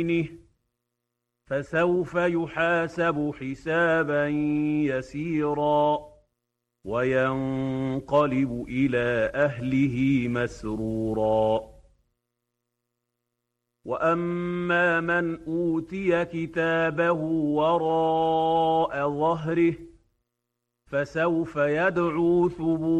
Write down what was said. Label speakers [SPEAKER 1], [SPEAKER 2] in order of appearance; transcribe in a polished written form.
[SPEAKER 1] فسوف يحاسب حسابا يسيرا وينقلب إلى أهله مسرورا وأما من أوتي كتابه وراء ظهره فسوف يدعو ثبورا